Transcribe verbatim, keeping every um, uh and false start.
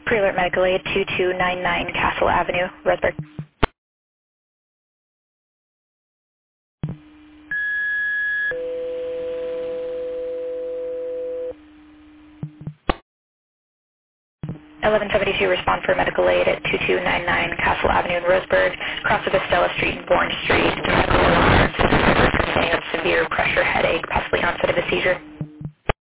Pre-alert medical aid two two nine nine Castle Avenue, Roseburg. eleven seventy-two, respond for medical aid at two two nine nine Castle Avenue in Roseburg, cross of Estella Street and Bourne Street. The medical alarm, complaining of severe pressure headache, possibly onset of a seizure.